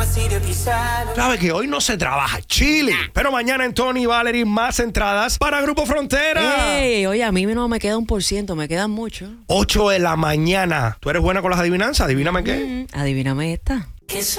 Sabe que hoy no se trabaja, chile. Pero mañana en Tony y Valerie más entradas para Grupo Frontera. Ey, oye, a mí no me queda 1%, me quedan mucho. 8 de la mañana. ¿Tú eres buena con las adivinanzas? Adivíname qué. Adivíname esta.